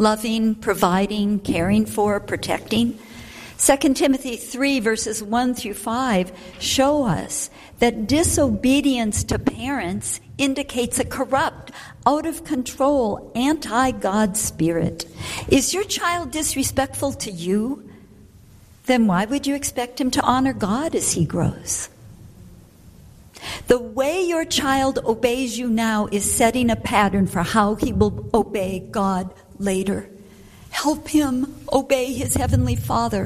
loving, providing, caring for, protecting. 2 Timothy 3 verses 1 through 5 show us that disobedience to parents indicates a corrupt, out of control, anti-God spirit. Is your child disrespectful to you? Then why would you expect him to honor God as he grows? The way your child obeys you now is setting a pattern for how he will obey God later. Help him obey his heavenly Father.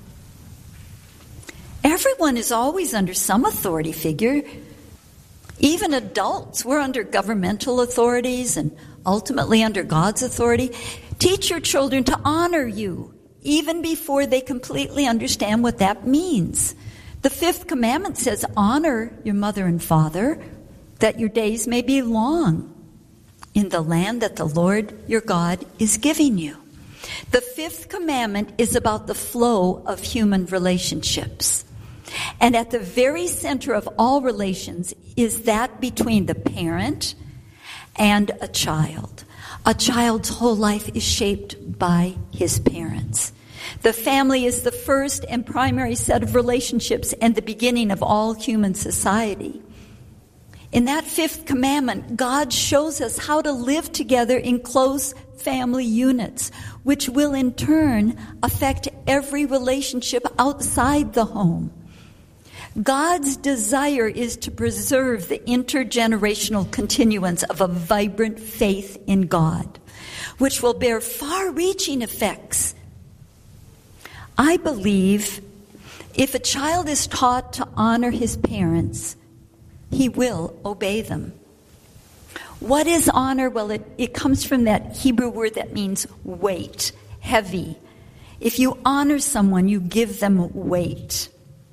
Everyone is always under some authority figure. Even adults, we're under governmental authorities and ultimately under God's authority. Teach your children to honor you, even before they completely understand what that means. The 5th commandment says, honor your mother and father, that your days may be long in the land that the Lord your God is giving you. The 5th commandment is about the flow of human relationships. And at the very center of all relations is that between the parent and a child. A child's whole life is shaped by his parents. The family is the first and primary set of relationships and the beginning of all human society. In that 5th commandment, God shows us how to live together in close family units, which will in turn affect every relationship outside the home. God's desire is to preserve the intergenerational continuance of a vibrant faith in God, which will bear far-reaching effects. I believe if a child is taught to honor his parents, he will obey them. What is honor? Well, it comes from that Hebrew word that means weight, heavy. If you honor someone, you give them weight.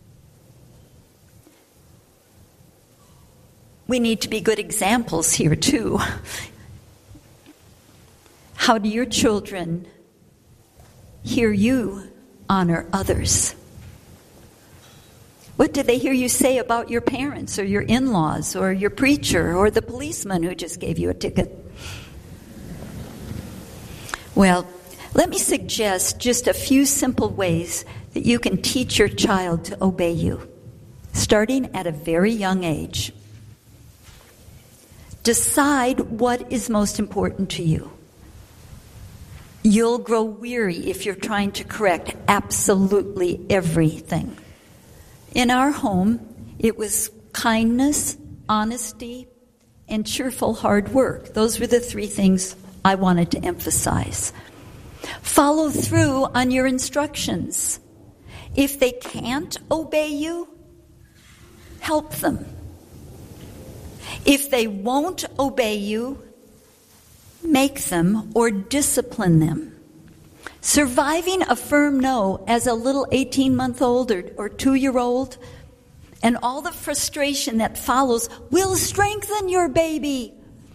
We need to be good examples here, too. How do your children hear you honor others? What do they hear you say about your parents or your in-laws or your preacher or the policeman who just gave you a ticket? Well, let me suggest just a few simple ways that you can teach your child to obey you, starting at a very young age. Decide what is most important to you. You'll grow weary if you're trying to correct absolutely everything. In our home, it was kindness, honesty, and cheerful hard work. Those were the 3 things I wanted to emphasize. Follow through on your instructions. If they can't obey you, help them. If they won't obey you, make them or discipline them. Surviving a firm no as a little 18-month-old or 2-year-old and all the frustration that follows will strengthen your baby.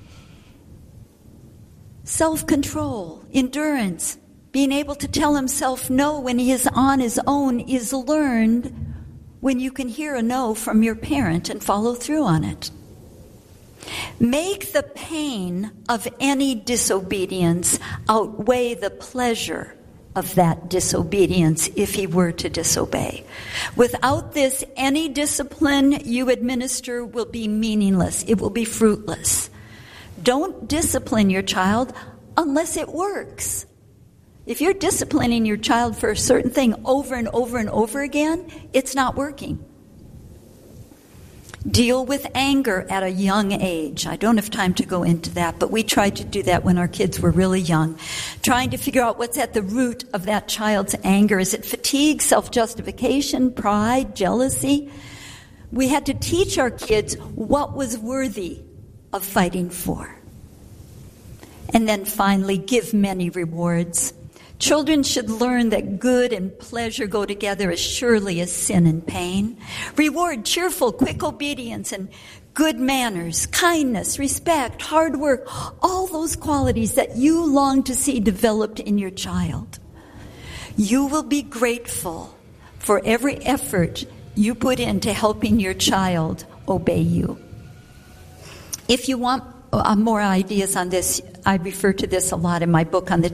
Self-control, endurance, being able to tell himself no when he is on his own is learned when you can hear a no from your parent and follow through on it. Make the pain of any disobedience outweigh the pleasure of that disobedience if he were to disobey. Without this, any discipline you administer will be meaningless. It will be fruitless. Don't discipline your child unless it works. If you're disciplining your child for a certain thing over and over and over again, it's not working. Deal with anger at a young age. I don't have time to go into that, but we tried to do that when our kids were really young. Trying to figure out what's at the root of that child's anger. Is it fatigue, self-justification, pride, jealousy? We had to teach our kids what was worthy of fighting for. And then finally, give many rewards. Children should learn that good and pleasure go together as surely as sin and pain. Reward cheerful, quick obedience and good manners, kindness, respect, hard work, all those qualities that you long to see developed in your child. You will be grateful for every effort you put into helping your child obey you. If you want more ideas on this, I refer to this a lot in my book on the